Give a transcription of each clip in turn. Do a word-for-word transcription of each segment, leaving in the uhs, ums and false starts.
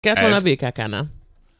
Kellett volna a bé ká ká-nál.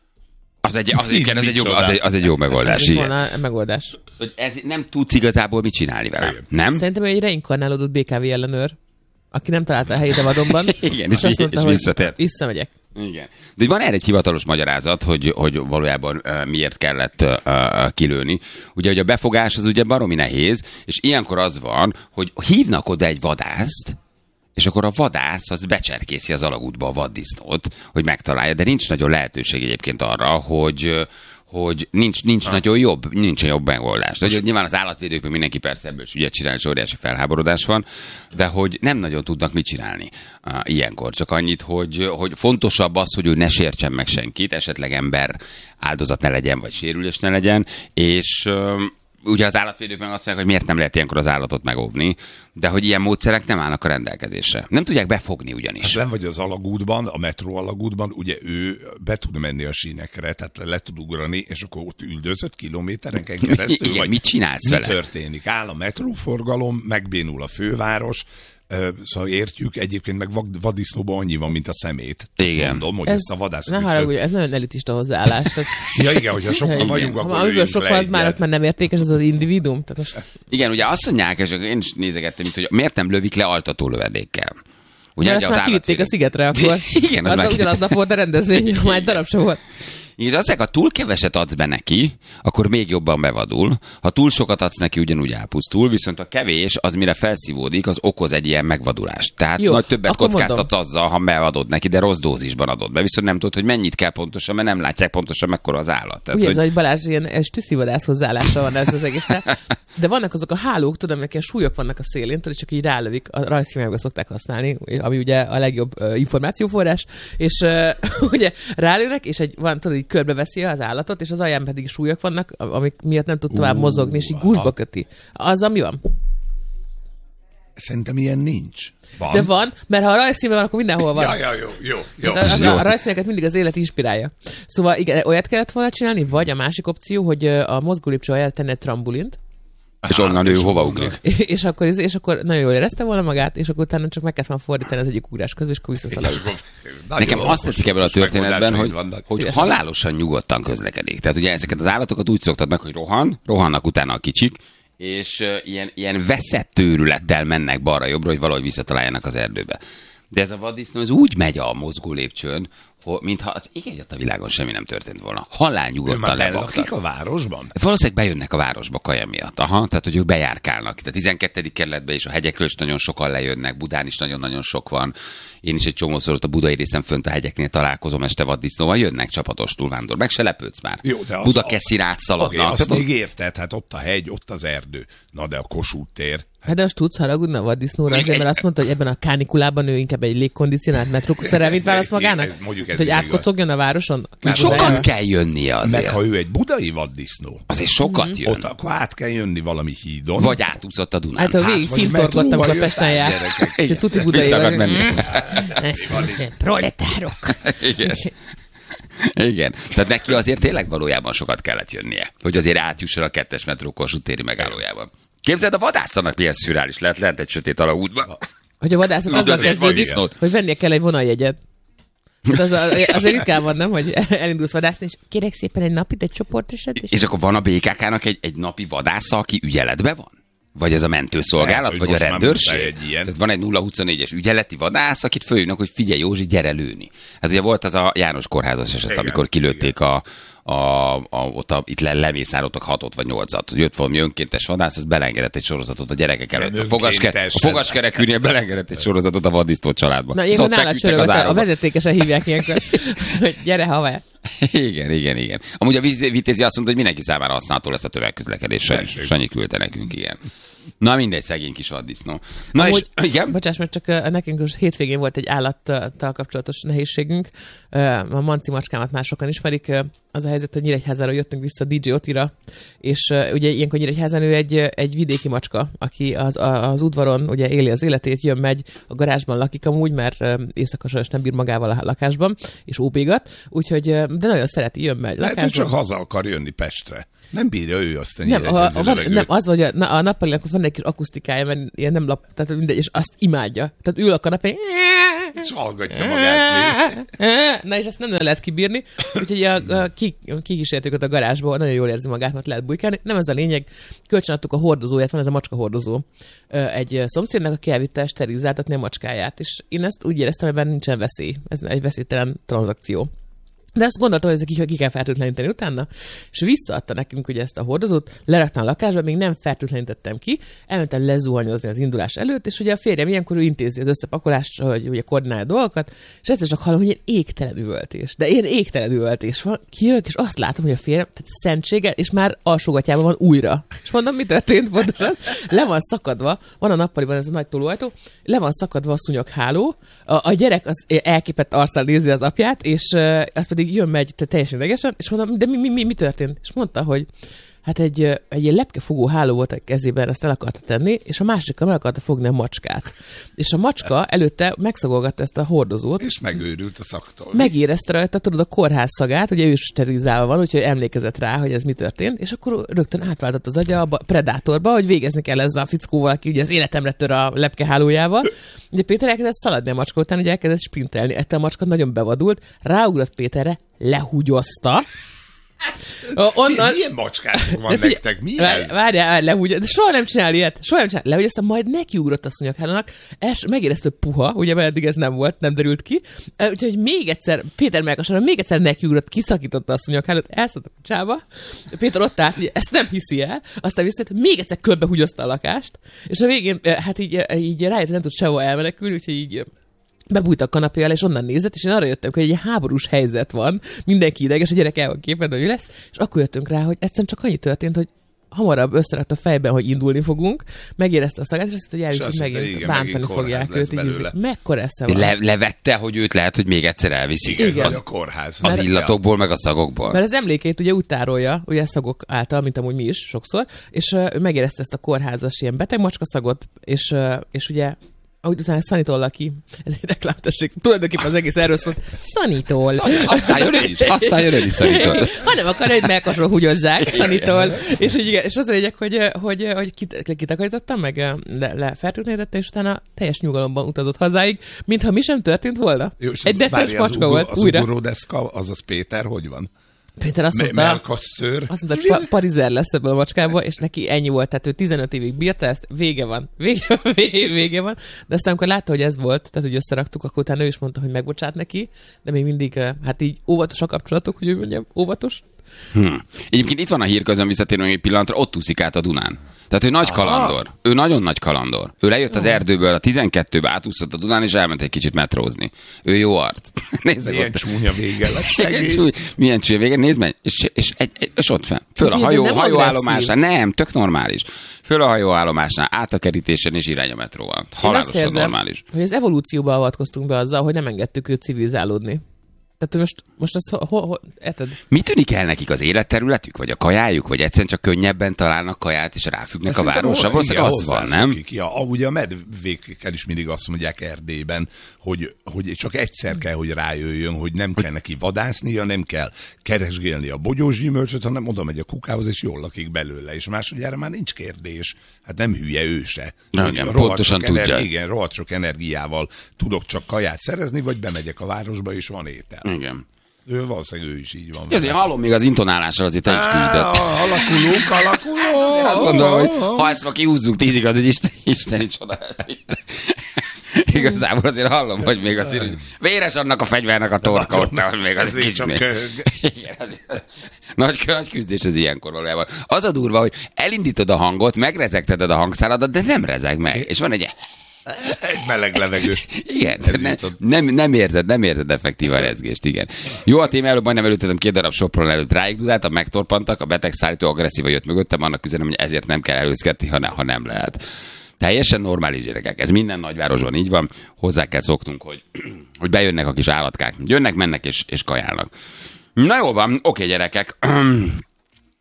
Az egy, az, igen, az, egy jó, az, egy, az egy jó megoldás. Ez volna a megoldás. Hogy ez nem tudsz igazából mit csinálni vele, nem? Szerintem egy reinkarnálódott bé ká vé ellenőr, aki nem találta a helyét a vadonban. Igen, és, és, mondta, és visszatért. Visszamegyek. Igen. De van erre egy hivatalos magyarázat, hogy, hogy valójában uh, miért kellett uh, kilőni. Ugye, hogy a befogás az ugye baromi nehéz, és ilyenkor az van, hogy hívnak oda egy vadászt, és akkor a vadász az becserkészi az alagútba a vaddisznót, hogy megtalálja, de nincs nagyon lehetőség egyébként arra, hogy, hogy nincs, nincs ha. nagyon jobb, nincs jobb megoldás. De hogy nyilván az állatvédők, meg mindenki persze ebből is ügyet csinálni, és óriási felháborodás van, de hogy nem nagyon tudnak mit csinálni uh, ilyenkor. Csak annyit, hogy, hogy fontosabb az, hogy ő ne sértsen meg senkit, esetleg ember áldozat ne legyen, vagy sérülés ne legyen, és... Uh, ugye az állatvédők meg azt mondják, hogy miért nem lehet ilyenkor az állatot megóvni, de hogy ilyen módszerek nem állnak a rendelkezésre. Nem tudják befogni ugyanis. Hát nem vagy az alagútban, a metró alagútban, ugye ő be tud menni a sínekre, tehát le, le tud ugrani, és akkor ott üldözött kilométerenken keresztül. Igen, vagy mit csinálsz mi vele? Mi történik? Áll a metróforgalom, megbénul a főváros, szóval értjük, egyébként meg vaddisznóban annyi van, mint a szemét. Igen. Mondom, hogy ez, ezt a vadászok ne haragudj, ez nagyon elitista hozzáállás. Tehát... ja igen, hogyha sokan vagyunk, akkor ha amiből sok az már ott már nem értékes, az az individuum. Tehát most... Igen, ugye azt mondják, és én is nézegettem, mint, hogy miért nem lövik le altató lövedékkel. Ugye, ezt már kivitték a szigetre, akkor igen, az, az már... ugyanaznap volt a rendezvény, már egy darab sem volt. És azt ha túl keveset adsz be neki, akkor még jobban bevadul. Ha túl sokat adsz neki, ugyanúgy elpusztul, viszont a kevés, az mire felszívódik, az okoz egy ilyen megvadulást. Tehát jó, nagy többet kockáztatsz azzal, ha beadod neki, de rossz dózisban adod be. Viszont nem tudod, hogy mennyit kell pontosan, mert nem látják pontosan, mekkora az állat. Tehát, ugye hogy... ez, hogy Balázs ilyen stüsszivadász hozzáállása van ez az egész. De vannak azok a hálók, tudom, hogy ilyen súlyok vannak a szélén, tudod, csak így rálövik, a rajzfilmekben szokták használni, ami ugye a legjobb uh, információforrás, és uh, ugye rálőnek, és egy, van, tudod, így körbeveszi az állatot, és az alján pedig súlyok vannak, amik miatt nem tud tovább uh, mozogni, és így gúzsba köti. Az, ami van. Szerintem ilyen nincs. Van. De van, mert ha a rajzszínben van, akkor mindenhol van. Ja, ja, jó, jó, jó. Az, az jó. A rajzszíneket mindig az élet inspirálja. Szóval igen, olyat kellett volna csinálni, vagy a másik opció, hogy a mozgólépcső alján tenni egy trambulint, és onnan ő hova ugrik. És akkor, és akkor nagyon jól érezte volna magát, és akkor utána csak meg kellett volna fordítani az egyik ugrás közben, és akkor visszaszalad. Nekem azt tetszik ebből a történetben, hogy, hogy halálosan nyugodtan közlekedik. Tehát ugye ezeket az állatokat úgy szoktatnak, hogy rohan, rohannak utána a kicsik, és uh, ilyen, ilyen veszett őrülettel mennek balra-jobbra, hogy valahogy visszataláljanak az erdőbe. De ez a vaddisznó az úgy megy a mozgó lépcsőn, mintha az ég a világon semmi nem történt volna. Halál nyugodtan lebaktak. a városban? Valószínűleg bejönnek a városba kaja miatt. Aha, tehát, hogy ők bejárkálnak. Tehát a tizenkettedik kerületben és a hegyekről is nagyon sokan lejönnek. Budán is nagyon-nagyon sok van. Én is egy csomószor ott a budai részen fönt a hegyeknél találkozom este vaddisznóval. Jönnek csapatos túlvándor. Meg se lepődsz már. Jó, de az Budakeszin átszaladnak. Okay, azt még érted, hát ott a hegy, ott az erdő. Na de a Kossuth tér. Hát de most tudsz haragudni a vaddisznóra azért, mert azt mondta, hogy ebben a kánikulában ő inkább egy légkondicionált metrószerelvényt választ magának? Hát, hogy átkocogjon a városon? A sokat kell jönnie azért. Meg ha ő egy budai vaddisznó. Azért sokat mm-hmm. jön. Ott akkor át kell jönni valami hídon. Vagy átúszott a Dunán. Hát, ha végig fintorgottam, akkor Pesten jár. Tuti budai vagy. Ezt proletárok. Igen. Igen. Tehát neki azért tényleg valójában sokat kellett jönnie, hogy azért átjusson a kettes metró Kossuth téri megállójában. Képzeld, a vadászanak milyen szürreális lehet, lehet egy sötét alagútban. Hogy a vadászat azzal kezdődik, hogy vennie kell egy vonaljegyet. Az a, azért ritkán van, nem, hogy elindulsz vadászni, és kérek szépen egy napit, egy csoportosat. És, és akkor van a bé ká ká-nak egy, egy napi vadásza, aki ügyeletben van? Vagy ez a mentőszolgálat, lehet, vagy a rendőrség? Tehát van egy nulla huszonnégyes ügyeleti vadász, akit följönnek, hogy figyelj Józsi, gyere lőni. Hát ugye volt az a János kórházas eset, igen, amikor kilőtték igen. a A, a, ott a, itt le, lemészároltak hatot vagy nyolcat. Jött valami önkéntes vadász, az belengedett egy sorozatot a gyerekek előtt. A, fogaske, a fogaskerekűnél belengedett egy sorozatot a vaddisznó családba. Na, ilyenkor nála csörögött, a vezetékesen hívják ilyenkor, hogy gyere haver. Igen, igen, igen. Amúgy a Vitézi azt mondta, hogy mindenki számára használható lesz a tömegközlekedés. Sanyi küldte nekünk, igen. Na mindegy, szegény kis vaddisznó. Na amúgy, és, igen? Bocsáss, mert csak uh, nekünk most hétvégén volt egy állattal kapcsolatos nehézségünk. Uh, a manci macskámat már sokan ismerik. Uh, az a helyzet, hogy Nyíregyházáról jöttünk vissza dé dzsé Otira, és uh, ugye ilyenkor Nyíregyházán ő egy, egy vidéki macska, aki az, az udvaron ugye éli az életét, jön, megy, a garázsban lakik amúgy, mert uh, éjszaka sajnos nem bír magával a lakásban, és óbégat, úgyhogy, uh, de nagyon szereti, jön, megy lakásban. Lehet, hogy csak haza akar jönni Pestre. Nem bírja ő azt a nem, a, a, van, nem, az vagy a, a nappali van egy kis akusztikája, mert ilyen nem lap, tehát mindegy, és azt imádja. Tehát ül a kanapén, és hallgatja magát még. Na és ezt nem nagyon lehet kibírni, úgyhogy a, a, ki, kikísértük ott a garázsból, nagyon jól érzi magát, mert lehet bujkálni. Nem ez a lényeg, kölcsönadtuk a hordozóját, van ez a macska hordozó egy szomszédnak, aki elvitte sterilizáltatni a macskáját, és én ezt úgy éreztem, hogy benne nincsen veszély. Ez egy veszélytelen tranzakció. De azt gondoltam, hogy ezt ki kell fertőtleníteni utána, és visszaadta nekünk ugye ezt a hordozót, leraktam a lakásba, még nem fertőtlenítettem ki, elmentem lezuhanyozni az indulás előtt, és ugye a férjem ilyenkor ő intézi az összepakolást, hogy ugye koordinálja a dolgokat, és egyszer csak hallom, hogy ilyen égtelen üvöltés. De ilyen égtelen üvöltés van, kijövök, és azt látom, hogy a férjem, tehát szentséggel, és már alsógatjában van újra. És mondom, mi történt pontosan? Le van szakadva, van a nappaliban ez a nagy tolóajtó, le van szakadva a szúnyogháló, a, a gyerek az elképett arccal nézi az apját, és uh, azt pedig jön, megy teljesen idegesen, és mondom, de mi, mi, mi, mi történt? És mondta, hogy hát egy, egy ilyen lepkefogó háló volt a kezében, azt el akarta tenni, és a másikkal meg akarta fogni a macskát. És a macska előtte megszagolgatta ezt a hordozót. És megőrült a szaktól. Megérezte rajta, tudod, a kórház szagát, ugye ő is sterilizálva van, úgyhogy emlékezett rá, hogy ez mi történt, és akkor rögtön átváltott az agya a predátorba, hogy végezni kell ezzel a fickóval, aki ugye az életemre tör a lepkehálójával. Ugye Péter elkezdett szaladni a macska után, ugye elkezdett sprintelni. Ettől a macska nagyon bevadult, ráugrott Péterre, lehúgyozta. Onnan... Milyen macskák van figyel, nektek? Milyen? Várjál, lehúgy, de soha nem csinál ilyet. Soha nem csinál. Lehúgy, aztán majd nekiugrott a szúnyoghálónak, és megérezte, hogy puha, ugye, mert eddig ez nem volt, nem derült ki. Úgyhogy még egyszer, Péter melkasára még egyszer nekiugrott, kiszakította a szúnyoghálót, elszállt a picsába. Péter ott állt, ugye, ezt nem hiszi el, aztán visszajött, még egyszer körbehúgyozta a lakást, és a végén, hát így, így rájött, nem tud sehol elmenekülni, úgyhogy így bebújt a kanapé alá, és onnan nézett, és én arra jöttem, hogy egy háborús helyzet van, mindenki ideges, a gyerek el van képen, hogy mi lesz, és akkor jöttünk rá, hogy egyszerűen csak annyi történt, hogy hamarabb összerakta a fejben, hogy indulni fogunk, megérezte a szagát, és azt mondta, hogy elviszik megint, igen, bántani megint fogják őt. Így mekkora esze van. Le, levette, hogy őt lehet, hogy még egyszer elviszik. Igen, igen. Az, a kórház. Az mert, illatokból, meg a szagokból. Mert az emlékeit ugye úgy tárolja, ugye szagok által, mint amúgy mi is sokszor, és uh, megérezte ezt a kórházas ilyen beteg macskaszagot, és, uh, és ugye ahogy utána Szanitól ki, ez egy reklámtesség, tulajdonképpen az egész erről szólt, Szanitól. Aztán jön ő is, aztán jön ő is Szanitól. Ha nem akar, hogy melkasról húgyozzák Szanitól. És, és az a lényeg, hogy, hogy, hogy kit, kitakarítottam, meg le, lefertőtlenítettem, és utána teljes nyugalomban utazott hazáig, mintha mi sem történt volna. Jó, egy decens macska volt, az újra. Az ugorodeszka, azaz Péter, hogy van? Péter azt mondta, Melkasszőr. azt mondta, hogy pa- parizer lesz ebből a macskából, és neki ennyi volt, tehát ő tizenöt évig bírta ezt, vége van, vége, vége, vége van, de aztán amikor látta, hogy ez volt, tehát hogy összeraktuk, akkor utána ő is mondta, hogy megbocsát neki, de még mindig, hát így óvatos a kapcsolatok, hogy ő mondjam, óvatos. Hmm. Egyébként itt van a hírközön visszatérő egy pillanatra, ott úszik át a Dunán. Tehát ő nagy kalandor. Aha. Ő nagyon nagy kalandor. Ő lejött az erdőből a tizenkettőbe, átúszott a Dunán, és elment egy kicsit metrózni. Ő jó arc. Nézzek milyen ott. Csúnya vége lesz. Csúny, milyen csúnya vége. Nézd meg, és, és, és, és ott fenn. Föl a hajó, hajóállomásnál. Nem, tök normális. Föl a hajóállomásnál, át a kerítésen, és irány a metróval. Halálosan érzem, normális. Hogy az evolúcióba avatkoztunk be azzal, hogy nem engedtük őt civilizálódni. Tehát most, most az, ho, ho, eted? Mi tűnik el nekik, az életterületük, vagy a kajájuk, vagy egyszerűen csak könnyebben találnak kaját, és ráfüggnek a városra? Valószínűleg az van, nem? Ja, ugye a medvékkel is mindig azt mondják Erdélyben, hogy, hogy csak egyszer kell, hogy rájöjjön, hogy nem kell neki vadásznia, nem kell keresgélni a bogyós gyümölcsöt, hanem oda megy a kukához, és jól lakik belőle. És másodjára már nincs kérdés. Hát nem hülye ő se. Na, igen, pontosan tudja. Energi- igen, rohadt sok energiával tudok csak kaját szerezni, vagy bemegyek a városba, és van étel. Igen. Ő valószínűleg ő is így van. Azért hallom még az intonálással, azért te is küzdött. Alakulunk, alakulunk. Azt mondom, hogy ha ezt ma kihúzzuk tízig, az egy isten, isteni csoda. Igazából azért hallom, hogy még azért, hogy véres annak a fegyvernek a torka ott, hogy még az kis még. Igen, azért, nagy, nagy küzdés az ilyenkor valójában. Az a durva, hogy elindítod a hangot, megrezegteted a hangszáladat, de nem rezeg meg. És van egy... Egy meleg levegő. Igen, ne, nem, nem érzed, nem érzed effektív a rezgést, igen. Jó a téma, előbb majdnem előttem két darab sopron előtt ráigdulálta, megtorpantak, a betegszállító agresszíva jött mögöttem, annak üzenem, hogy ezért nem kell előzgetni, ha, ne, ha nem lehet. Teljesen normális gyerekek, ez minden nagyvárosban így van, hozzá kell szoknunk, hogy, hogy bejönnek a kis állatkák. Jönnek, mennek és, és kajálnak. Na jó van, oké gyerekek.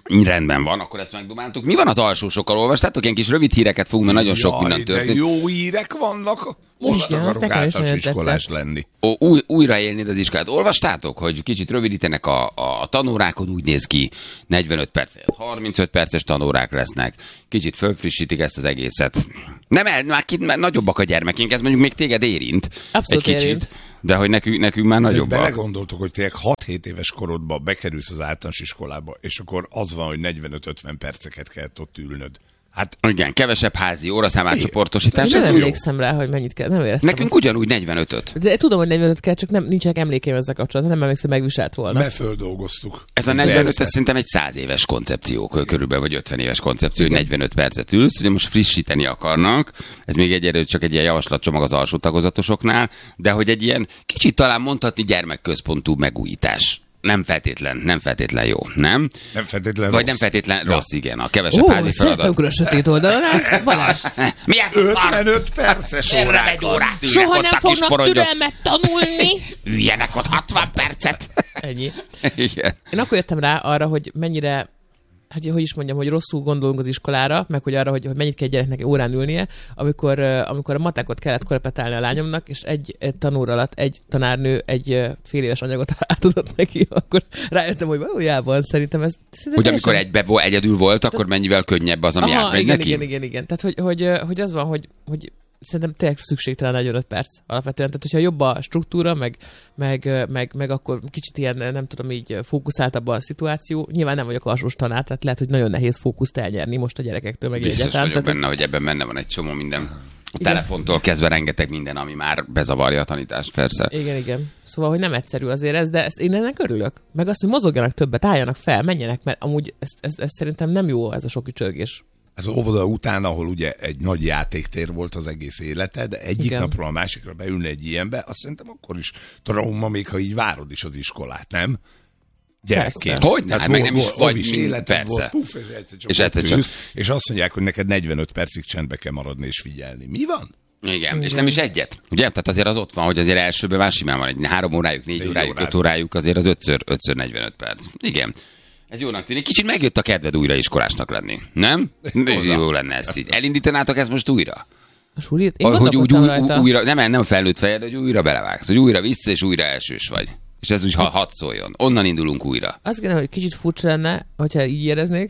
Rendben van, akkor ezt megdumáltuk. Mi van az alsósokkal? Olvastátok? Ilyen kis rövid híreket fogunk, mert nagyon sok Jaj, minden történt. de jó hírek vannak. Most Igen, akarok azt nekem is általános nagyon iskolás tetszett. lenni. Ó, új, újraélnéd az iskolát. Olvastátok, hogy kicsit rövidítenek a, a tanórákon, úgy néz ki, negyvenöt perc, harmincöt perces tanórák lesznek. Kicsit fölfrissítik ezt az egészet. Nem, el, már, ki, már nagyobbak a gyermekénk, ez mondjuk még téged érint. Abszolút egy kicsit. érint. De hogy nekünk, nekünk már De nagyobbak. belegondoltok, hogy tényleg hat-hét éves korodban bekerülsz az általános iskolába, és akkor az van, hogy negyvenöt-ötven perceket kellett ott ülnöd. Hát Igen, kevesebb házi óraszámát Én csoportosítás. Én Ez nem jó. emlékszem rá, hogy mennyit kell, nem éreztem. Nekünk azt. ugyanúgy negyvenötöt. De tudom, hogy negyvenöt kell, csak nem, nincsenek emlékeim ezzel kapcsolatban, nem emlékszem, megviselt volna. me földolgoztuk. Ez a negyvenöt, Persze. ez szerintem egy száz éves koncepció, körülbelül, vagy ötven éves koncepció, hogy negyvenöt percet ülsz, ugye most frissíteni akarnak, ez még egyelőre csak egy ilyen javaslatcsomag az alsó tagozatosoknál, de hogy egy ilyen kicsit talán mondhatni gyermekközpontú megújítás. Nem feltétlen, nem feltétlen jó, nem? Nem feltétlenül Vagy rossz. nem feltétlen Ja. rossz, igen, a kevesebb Ó, házi szerintem feladat. akkor a sötét oldalon állsz, Balázs. Mi ez a szar? ötvenöt perces Erre órák. egy órát ülnek Soha ott nem a kis fognak porongyok. türelmet tanulni. Üljenek ott hatvan percet. Ennyi. Igen. Én akkor jöttem rá arra, hogy mennyire, hát hogy is mondjam, hogy rosszul gondolunk az iskolára, meg hogy arra, hogy, hogy mennyit kell egy gyereknek órán ülnie, amikor, uh, amikor a matekot kellett korrepetálni a lányomnak, és egy, egy tanóra alatt egy tanárnő egy uh, fél éves anyagot átadott neki, akkor rájöttem, hogy valójában szerintem ez... Szerintem Hogy amikor teljesen- egybe vo- egyedül volt, akkor mennyivel könnyebb az, ami Aha, átmegy igen, neki? igen, igen, igen. Tehát, hogy, hogy, uh, hogy az van, hogy, hogy szerintem tényleg szükségtelen negyvenöt perc alapvetően. Tehát, hogyha jobb a struktúra, meg, meg, meg, meg akkor kicsit ilyen, nem tudom, így fókuszáltabb a szituáció. Nyilván nem vagyok alsós tanár, tehát lehet, hogy nagyon nehéz fókuszt elnyerni most a gyerekektől, meg Biztos egyáltalán. vagyok Tehát, benne, hogy ebben benne van egy csomó minden. A Igen. telefontól kezdve rengeteg minden, ami már bezavarja a tanítást, persze. igen, igen. Szóval, hogy nem egyszerű azért ez, de ezt, én ennek örülök. Meg azt, hogy mozogjanak többet, álljanak fel, menjenek, mert amúgy ez, ez, ez szerintem nem jó ez a sok ücsörgés. Az óvoda után, ahol ugye egy nagy játéktér volt az egész életed, de egyik Igen. napról a másikra beülni egy ilyenbe, azt szerintem akkor is trauma, még ha így várod is az iskolát, nem? Gyerekként. Persze. Hogyne? Hát meg nem is vagy is mind- életed persze. volt, puf, és egyszer csak, És és, egyszer csak- ülsz, és azt mondják, hogy neked negyvenöt percig csendbe kell maradni és figyelni. Mi van? Igen, Igen. és nem is egyet. Ugye? Tehát azért az ott van, hogy azért elsőben már simán van egy három órájuk, négy, Négy órájuk, órájuk. öt órájuk, azért az ötször, ötször negyvenöt perc. Igen. Ez jónak tűnik. Kicsit megjött a kedved újra iskolásnak lenni, nem? Jó lenne ezt így. Elindítanátok ezt most újra? A sulit? Én Hogy úgy, gondolkodtam új, rajta. újra, nem, nem felnőtt fejed, hogy újra belevágsz, hogy újra vissza, és újra elsős vagy. És ez úgy ha hadd szóljon. Onnan indulunk újra. Azt kérdem, hogy kicsit furcsa lenne, hogyha így éreznék.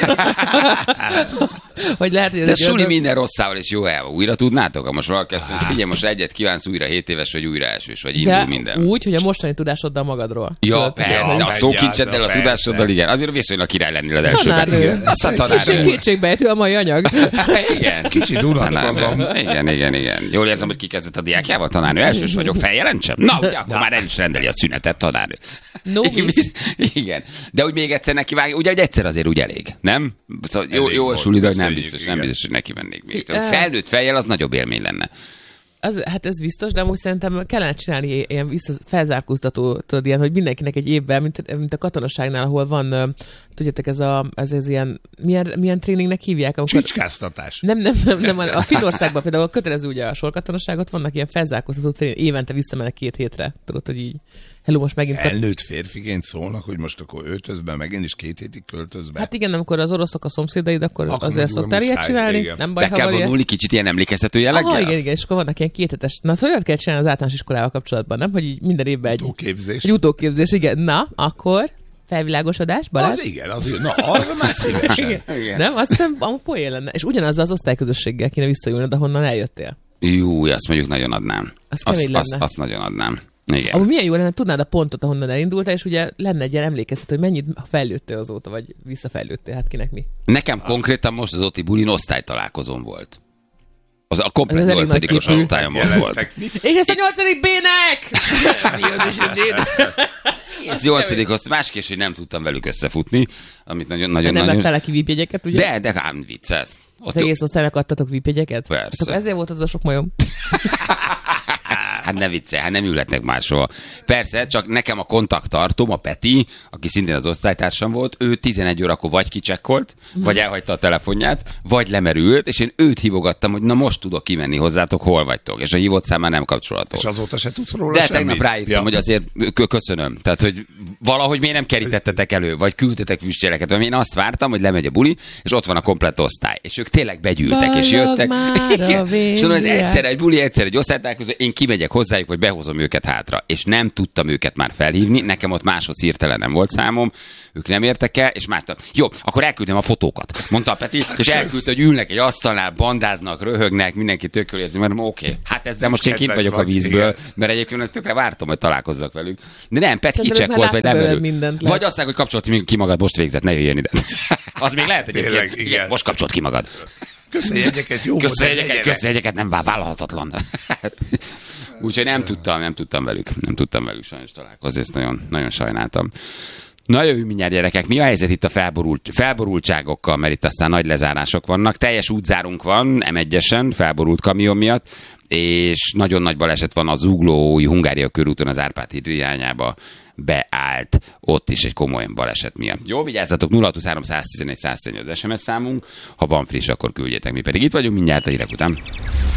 hogy lehet, hogy ez De egy suli ördög- minden rosszával is jó el. Újra tudnátok? Ha most valaki azt mondja, figyelj, most egyet kívánsz újra hét éves, vagy újra elsős, vagy indul de minden. úgy, hogy a mostani tudásoddal magadról. Ja, Tudod, persze, Ja, a menj szókincseddel, a persze. tudásoddal, igen. Azért viszonylag király lennél az Tanárnő. elsőben. Aztán Kicsit tanárnő. kétségbejtő a mai anyag. Igen. Kicsit unatkozom. Tanárnő. Igen, igen, igen. Jól érzem, hogy kikezdett a diákjával, tanárnő. Elsős vagyok, feljelentsem? Na, ugye, akkor már el is rendeli a szünetet, tanárnő. No miss. Igen. De úgy még egyszer neki vágja, ugye, hogy egyszer azért úgy elég, nem? Szóval jó, Elég jó a volt, suli, de hogy nem köszönjük, biztos, nem igen. biztos, hogy neki vennék még. Eh. Felnőtt fejjel az nagyobb élmény lenne. Az, hát ez biztos, de amúgy szerintem kellene csinálni ilyen vissza, felzárkóztató, tudod, ilyen, hogy mindenkinek egy évben, mint, mint a katonaságnál, ahol van, ö, tudjátok, ez a, ez, ez ilyen, milyen, milyen tréningnek hívják? Amikor, Csicskáztatás. nem, nem, nem, nem, a Finnországban például kötelező ugye a sorkatonaságot, vannak ilyen felzárkóztató tréning, évente visszamennek két hétre, tudod, hogy így, hello, most megint... Felnőtt férfiként szólnak, hogy most akkor öltözben megint is két hétig költözbe. Hát igen, amikor az oroszok a szomszédaid, akkor, Akkor azért meg szoktál ilyet muszáj, csinálni, igen. nem baj, Be ha kell van ilyen. vonulni kicsit ilyen emlékeztető jelleggel? Aha, igen, igen, és akkor vannak ilyen kéthetes. Na, szóval olyat kell csinálni az általános iskolával kapcsolatban, nem? Hogy így minden évben egy, Utóképzés. egy utóképzés, igen. Na, akkor felvilágosodás, Balázs? Az igen, az na, arra már szívesen. Igen. Nem? Azt hiszem, amúgy poén lenne. És ugyanaz az osztályközösséggel kéne visszajönnöd, ahonnan eljöttél. Jó, azt mondjuk nagyon adnám. Az azt, kemény azt, lenne. azt nagyon adnám. Igen. Amúgy milyen jó lenne, tudnád a pontot, ahonnan elindultál, és ugye lenne egy ilyen emlékeztető, hogy mennyit fejlődtél azóta, vagy visszafejlődtél, hát kinek mi. Nekem konkrétan most az Oti bulin osztálytalálkozón volt. Az a Ez komplet elég nagy nyolcadikos képű. osztályom ott volt. Jelentek mi? És ezt a nyolcadik B-nek! Ez nyolcadik osztály, másképp, hogy nem tudtam velük összefutni, amit nagyon, nagyon, Nem nagyon... vettál ki vípjegyeket, ugye? De, de ám viccelsz. Ott Az egész osztálynak adtatok vípjegyeket? Persze. Akkor ezért volt az a sok majom. Hát ne viccelj, hát nem ülhetnek máshol. Persze, csak nekem a kontakttartóm, a Peti, aki szintén az osztálytársam volt, ő tizenegy órakor vagy kicsekkolt, vagy elhagyta a telefonját, vagy lemerült, és én őt hívogattam, hogy na most tudok kimenni hozzátok, hol vagytok. És a hívott szám már nem kapcsolatos. És azóta se tudsz róla De semmit? tegnap ráírtam, ja. hogy azért köszönöm. Tehát, hogy valahogy miért nem kerítettetek elő, vagy küldtetek füstjeleket. Mert én azt vártam, hogy lemegy a buli, és ott van a komplett osztály. És ők tényleg begyűltek, Bajog és jöttek. És mondom, ez egyszer egy buli, egyszer egy osztálytalálkozó, én kimegyek hozzájuk, vagy behozom őket hátra. És nem tudtam őket már felhívni, nekem ott máshoz hirtelen nem volt számom, ők nem értek el, és már jó, akkor elküldöm a fotókat, mondta a Peti, és elküldte, hogy ülnek egy asztalnál, bandáznak, röhögnek, mindenki tökül érzi, mert oké, okay, hát ezzel most én kint vagyok a vízből, mert egyébként tökre vártam, hogy találkozzak velük. De nem, Peti kicsek volt, vagy nem velük. Vagy aztán, hogy kapcsolt ki magad, most végzett, ne jöjjön ide. Az még lehet egyébként. Igen, most kapcsolt ki magad. Köszönjegyeket, jó Köszönjegyeket, köszönjegyeket, nem vállalhatatlan. Úgyhogy nem tudtam, nem tudtam velük, nem tudtam velük sajnos találkozni, ezt nagyon, nagyon sajnáltam. Na jövő mindjárt, gyerekek, mi a helyzet itt a felborult, felborultságokkal, mert itt aztán nagy lezárások vannak. Teljes útzárunk van, em egyesen, felborult kamion miatt, és nagyon nagy baleset van a Zuglói Hungária körúton az Árpád híd irányába beállt, ott is egy komoly baleset miatt. Jó, vigyázzatok, nulla hat huszonhárom száz tizenegy száz tizenöt az es em es számunk, ha van friss, akkor küldjétek, mi pedig itt vagyunk mindjárt a hírek után.